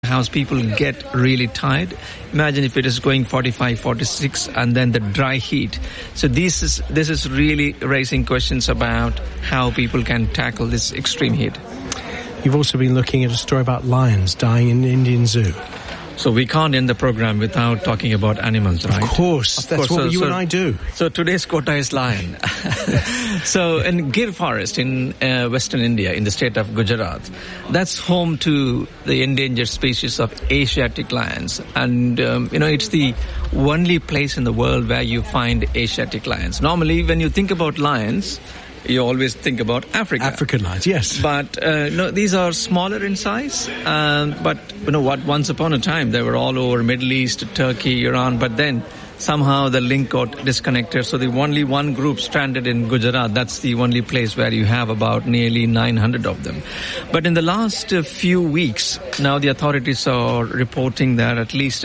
how people get really tired. Imagine if it is going 45, 46, and then the dry heat. So this is really raising questions about how people can tackle this extreme heat. You've also been looking at a story about lions dying in the Indian Zoo. So we can't end the program without talking about animals, right? Of course. That's what you and I do. So today's quota is lion. So in Gir Forest in western India, in the state of Gujarat, that's home to the endangered species of Asiatic lions. And, it's the only place in the world where you find Asiatic lions. Normally, when you think about lions, you always think about Africa. African lions, yes. But, these are smaller in size. But, once upon a time, they were all over Middle East, Turkey, Iran. But then somehow the link got disconnected. So the only one group stranded in Gujarat. That's the only place where you have about nearly 900 of them. But in the last few weeks, now the authorities are reporting that at least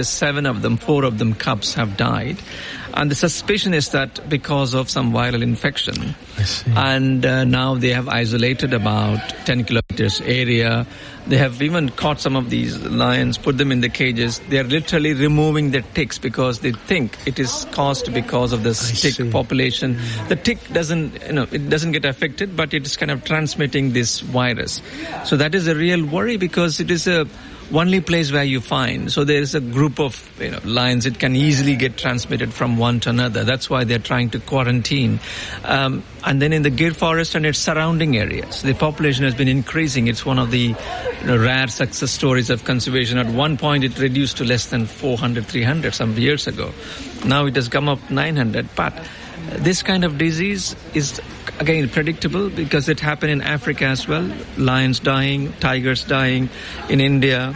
4 of them cubs have died. And the suspicion is that because of some viral infection. I see. And now they have isolated about 10 kilometers area. They have even caught some of these lions, put them in the cages. They are literally removing the ticks because they think it is caused because of the tick population. The tick doesn't get affected, but it is kind of transmitting this virus. So that is a real worry because it is a only place where you find. So there is a group of lions. It can easily get transmitted from one to another. That's why they're trying to quarantine. And then in the Gir Forest and its surrounding areas, the population has been increasing. It's one of the rare success stories of conservation. At one point, it reduced to less than 400, 300 some years ago. Now it has come up 900. But this kind of disease is, again, predictable because it happened in Africa as well. Lions dying, tigers dying in India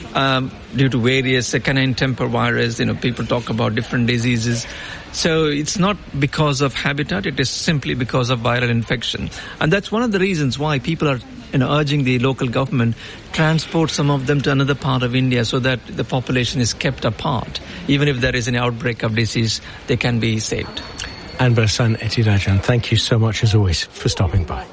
due to various canine temper virus. People talk about different diseases. So it's not because of habitat, it is simply because of viral infection. And that's one of the reasons why people are urging the local government transport some of them to another part of India so that the population is kept apart. Even if there is an outbreak of disease, they can be saved. Anbarasan Ethirajan, thank you so much as always for stopping by.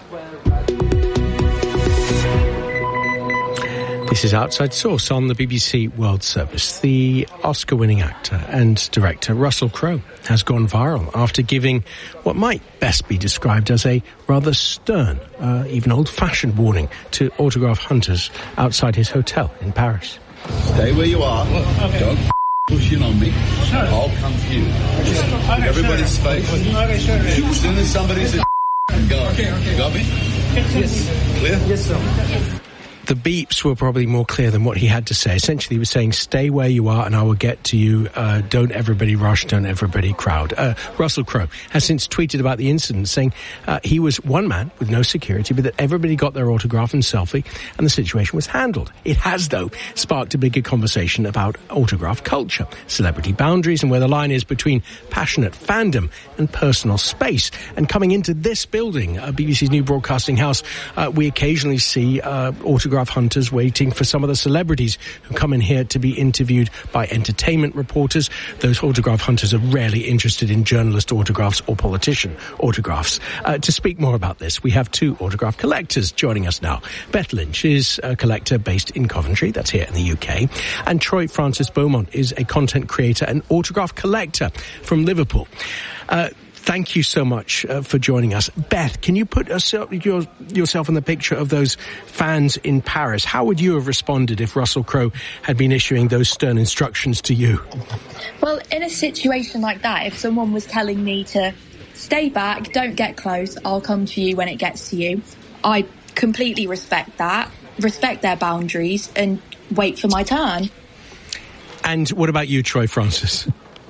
This is Outside Source on the BBC World Service. The Oscar-winning actor and director Russell Crowe has gone viral after giving what might best be described as a rather stern, even old-fashioned warning to autograph hunters outside his hotel in Paris. Stay where you are. Don't push in on me. I'll come to you. Give everybody space. As soon as somebody's go. You got me? Yes. Clear? Yes, sir. Yes. The beeps were probably more clear than what he had to say. Essentially, he was saying, stay where you are and I will get to you. Don't everybody rush, don't everybody crowd. Russell Crowe has since tweeted about the incident, saying he was one man with no security, but that everybody got their autograph and selfie and the situation was handled. It has, though, sparked a bigger conversation about autograph culture, celebrity boundaries and where the line is between passionate fandom and personal space. And coming into this building, BBC's new broadcasting house, we occasionally see autograph hunters waiting for some of the celebrities who come in here to be interviewed by entertainment reporters. Those autograph hunters are rarely interested in journalist autographs or politician autographs. To speak more about this, we have 2 autograph collectors joining us now. Beth Lynch is a collector based in Coventry, that's here in the UK, and Troy Francis Beaumont is a content creator and autograph collector from Liverpool. Thank you so much for joining us. Beth, can you put yourself in the picture of those fans in Paris? How would you have responded if Russell Crowe had been issuing those stern instructions to you? Well, in a situation like that, if someone was telling me to stay back, don't get close, I'll come to you when it gets to you, I completely respect that, respect their boundaries and wait for my turn. And what about you, Troy Francis?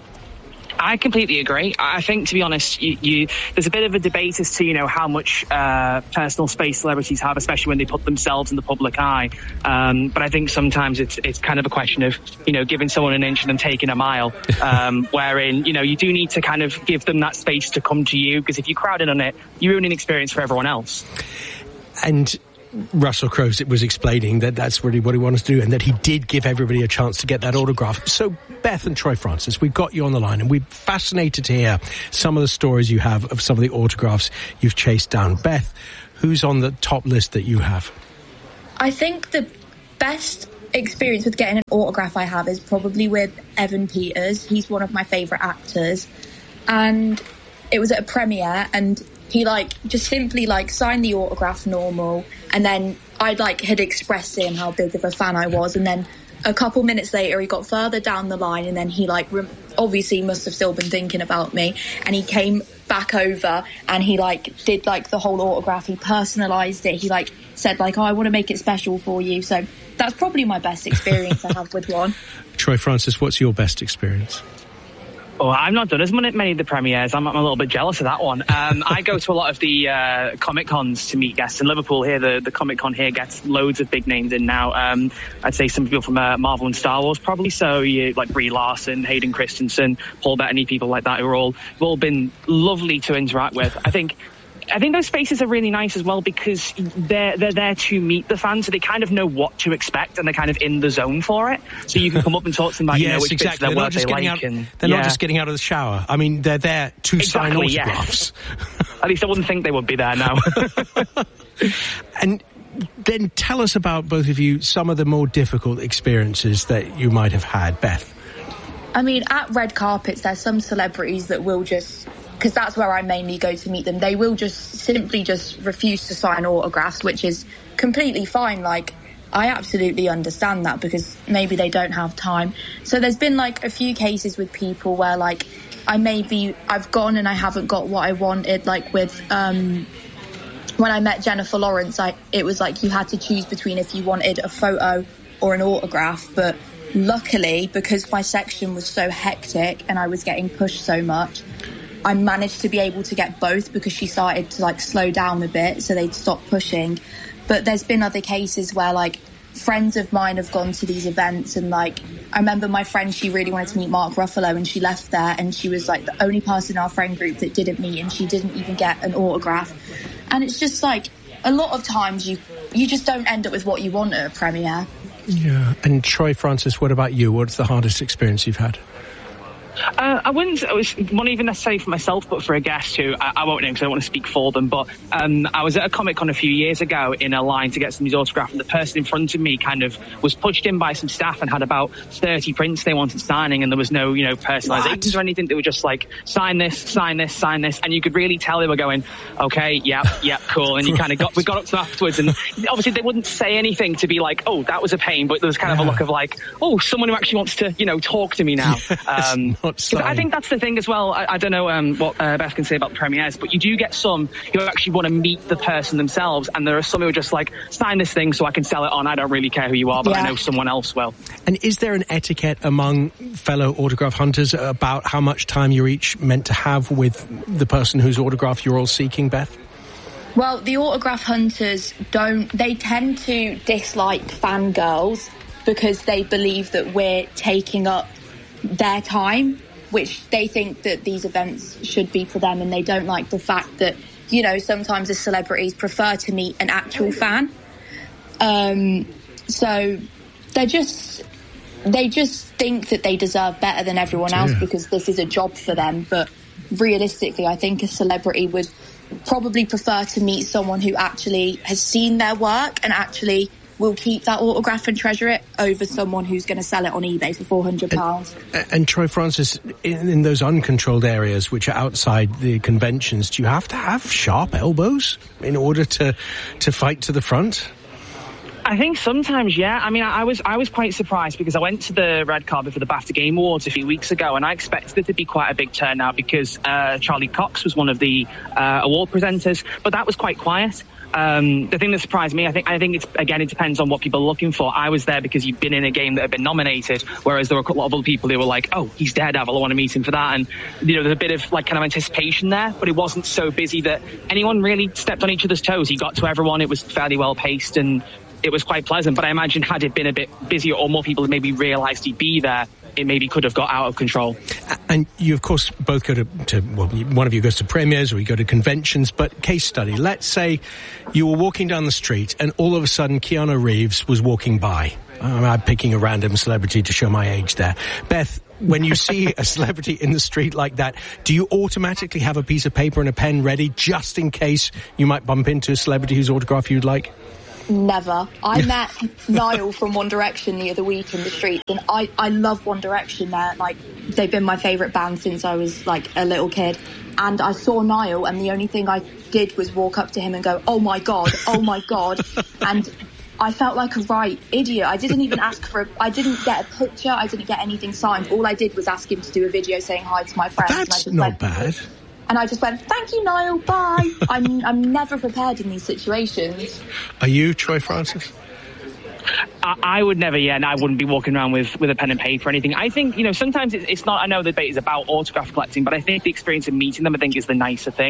I completely agree. I think, to be honest, there's a bit of a debate as to, how much personal space celebrities have, especially when they put themselves in the public eye. But I think sometimes it's kind of a question of, giving someone an inch and then taking a mile, wherein, you do need to kind of give them that space to come to you, because if you crowd in on it, you ruin an experience for everyone else. And Russell Crowe was explaining that that's really what he wanted to do and that he did give everybody a chance to get that autograph. So, Beth and Troy Francis, we've got you on the line and we're fascinated to hear some of the stories you have of some of the autographs you've chased down. Beth, who's on the top list that you have? I think the best experience with getting an autograph I have is probably with Evan Peters. He's one of my favourite actors. And it was at a premiere, and he just simply signed the autograph normal, and then I had expressed to him how big of a fan I was, and then a couple minutes later he got further down the line, and then he obviously must have still been thinking about me, and he came back over and he did the whole autograph. He personalised it. He said oh, I want to make it special for you. So that's probably my best experience I have with one. Troy Francis, what's your best experience? Oh, I've not done as many of the premieres. I'm a little bit jealous of that one. I go to a lot of the Comic Cons to meet guests in Liverpool. Here, the Comic Con here gets loads of big names in now. I'd say some people from Marvel and Star Wars probably. So you Brie Larson, Hayden Christensen, Paul Bettany, people like that who have all been lovely to interact with. I think those spaces are really nice as well because they're there to meet the fans, so they kind of know what to expect and they're kind of in the zone for it. So you can come up and talk to them about which bits of their work they like. They're not just getting out of the shower. I mean, they're there to sign autographs. Yeah. At least I wouldn't think they would be there now. And then tell us about, both of you, some of the more difficult experiences that you might have had. Beth? I mean, at red carpets, there's some celebrities that will just... because that's where I mainly go to meet them. They will simply refuse to sign autographs, which is completely fine. I absolutely understand that because maybe they don't have time. So there's been a few cases with people where I've gone and I haven't got what I wanted. With when I met Jennifer Lawrence, it was you had to choose between if you wanted a photo or an autograph. But luckily, because my section was so hectic and I was getting pushed so much, I managed to be able to get both because she started to slow down a bit, so they'd stop pushing. But there's been other cases where friends of mine have gone to these events, and I remember my friend, she really wanted to meet Mark Ruffalo, and she left there and she was the only person in our friend group that didn't meet, and she didn't even get an autograph. And it's just a lot of times you just don't end up with what you want at a premiere. Yeah. And Troy Francis, what about you? What's the hardest experience you've had? I won't even necessarily for myself, but for a guest who I won't name because I don't want to speak for them. But I was at a Comic Con a few years ago in a line to get somebody's autograph, and the person in front of me kind of was pushed in by some staff and had about 30 prints they wanted signing, and there was no, personalizations or anything. They were just sign this, sign this, sign this, and you could really tell they were going, okay, yep, cool. And you kind of we got up to them afterwards, and obviously they wouldn't say anything to be oh, that was a pain, but there was kind of a look of oh, someone who actually wants to, talk to me now. Because I think that's the thing as well. I don't know what Beth can say about the premieres, but you do get some who actually want to meet the person themselves, and there are some who are just sign this thing so I can sell it on. I don't really care who you are, but I know someone else will. And is there an etiquette among fellow autograph hunters about how much time you're each meant to have with the person whose autograph you're all seeking, Beth? Well, the autograph hunters they tend to dislike fangirls because they believe that we're taking up their time, which they think that these events should be for them, and they don't like the fact that sometimes the celebrities prefer to meet an actual fan. So they just think that they deserve better than everyone else because this is a job for them. But realistically, I think a celebrity would probably prefer to meet someone who actually has seen their work and actually will keep that autograph and treasure it over someone who's going to sell it on eBay for £400. And Troy Francis, in those uncontrolled areas which are outside the conventions, do you have to have sharp elbows in order to fight to the front? I think sometimes, yeah. I mean, I was quite surprised because I went to the red carpet for the BAFTA Game Awards a few weeks ago, and I expected it to be quite a big turnout because Charlie Cox was one of the award presenters, but that was quite quiet. The thing that surprised me, I think it's, again, it depends on what people are looking for. I was there because you've been in a game that had been nominated, whereas there were a lot of other people who were oh, he's Daredevil, I want to meet him for that. And, there's a bit of kind of anticipation there, but it wasn't so busy that anyone really stepped on each other's toes. He got to everyone. It was fairly well paced and it was quite pleasant. But I imagine had it been a bit busier or more people had maybe realised he'd be there, it maybe could have got out of control. And you, of course, both go to one of you goes to premieres or you go to conventions, but case study. Let's say you were walking down the street and all of a sudden Keanu Reeves was walking by. I'm picking a random celebrity to show my age there. Beth, when you see a celebrity in the street like that, do you automatically have a piece of paper and a pen ready just in case you might bump into a celebrity whose autograph you'd like? Never. I met Niall from One Direction the other week in the street, and I love One Direction. They've been my favourite band since I was like a little kid. And I saw Niall, and the only thing I did was walk up to him and go, "Oh my God, oh my God." And I felt like a right idiot. I didn't even I didn't get a picture, I didn't get anything signed. All I did was ask him to do a video saying hi to my friends. That's not bad. And I just went, "Thank you, Niall, bye." I'm never prepared in these situations. Are you, Troy Francis? I would never, and I wouldn't be walking around with a pen and paper or anything. I think, sometimes it's not, I know the debate is about autograph collecting, but I think the experience of meeting them, I think, is the nicer thing.